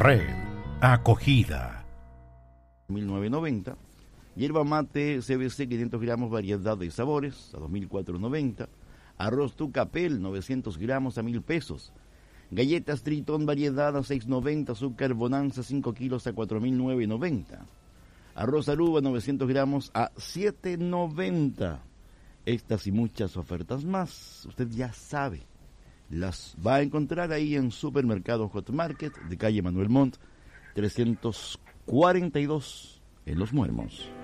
Red Acogida. 1.990. Hierba mate CBC 500 gramos, variedad de sabores, a 2.490. Arroz Tucapel 900 gramos a 1.000 pesos. Galletas Tritón variedad a 6.90. Azúcar Bonanza 5 kilos a 4.990. Arroz Aruba 900 gramos a 7.90. Estas y muchas ofertas más, usted ya sabe, las va a encontrar ahí en Supermercado Hot Market de calle Manuel Montt 342 en Los Muermos.